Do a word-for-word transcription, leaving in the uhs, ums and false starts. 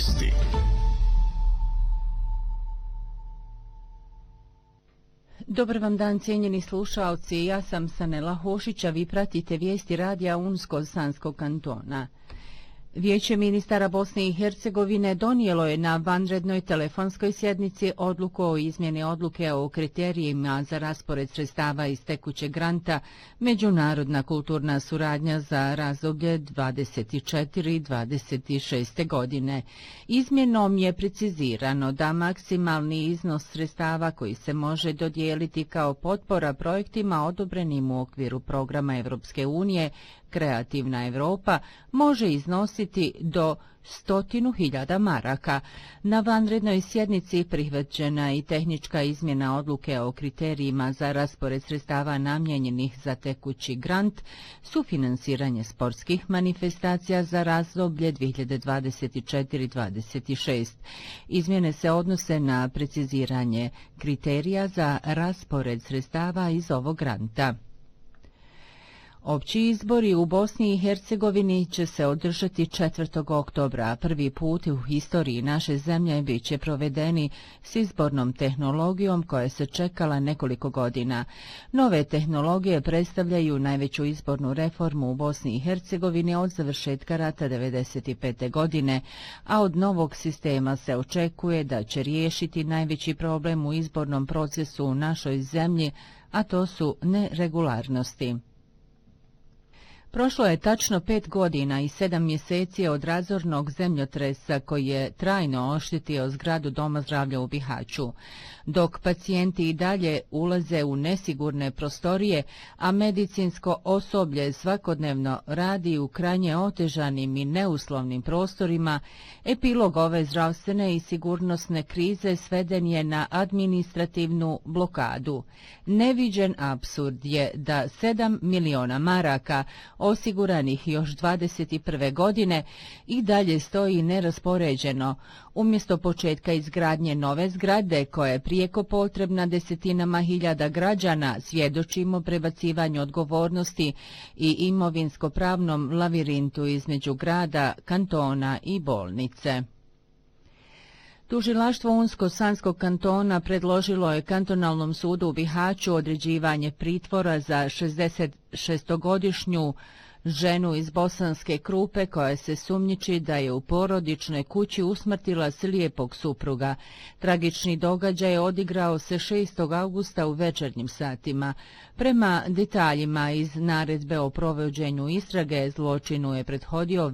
Vijesti. Dobar vam dan, cijenjeni slušaoci. Ja sam Sanela Hošića, vi pratite vijesti radija Unsko-Sanskog kantona. Vijeće ministara Bosne i Hercegovine donijelo je na vanrednoj telefonskoj sjednici odluku o izmjeni odluke o kriterijima za raspored sredstava iz tekućeg granta Međunarodna kulturna suradnja za razdoblje dvadeset četiri dvadeset šest. godine. Izmjenom je precizirano da maksimalni iznos sredstava koji se može dodijeliti kao potpora projektima odobrenim u okviru programa Evropske unije Kreativna Europa može iznositi do stotinu hiljada maraka. Na vanrednoj sjednici prihvaćena i tehnička izmjena odluke o kriterijima za raspored sredstava namijenjenih za tekući grant, sufinansiranje sportskih manifestacija za razdoblje dvije hiljade dvadeset četiri dvadeset šest. Izmjene se odnose na preciziranje kriterija za raspored sredstava iz ovog granta. Opći izbori u Bosni i Hercegovini će se održati četvrtog oktobra. Prvi put u historiji naše zemlje bit će provedeni s izbornom tehnologijom koja se čekala nekoliko godina. Nove tehnologije predstavljaju najveću izbornu reformu u Bosni i Hercegovini od završetka rata devedeset pete. godine, a od novog sistema se očekuje da će riješiti najveći problem u izbornom procesu u našoj zemlji, a to su neregularnosti. Prošlo je tačno pet godina i sedam mjeseci od razornog zemljotresa koji je trajno oštetio zgradu Doma zdravlja u Bihaću. Dok pacijenti i dalje ulaze u nesigurne prostorije, a medicinsko osoblje svakodnevno radi u krajnje otežanim i neuslovnim prostorima, epilog ove zdravstvene i sigurnosne krize sveden je na administrativnu blokadu. Neviđen apsurd je da sedam miliona maraka osiguranih još dvadeset prve. godine i dalje stoji neraspoređeno. Umjesto početka izgradnje nove zgrade, koja je prijeko potrebna desetinama hiljada građana, svjedočimo prebacivanju odgovornosti i imovinsko-pravnom lavirintu između grada, kantona i bolnice. Tužilaštvo Unsko-Sanskog kantona predložilo je kantonalnom sudu u Bihaću određivanje pritvora za šezdesetšestogodišnju ženu iz Bosanske Krupe koja se sumnjiči da je u porodičnoj kući usmrtila slijepog supruga. Tragični događaj odigrao se šestog avgusta u večernjim satima. Prema detaljima iz naredbe o provođenju istrage, zločinu je prethodio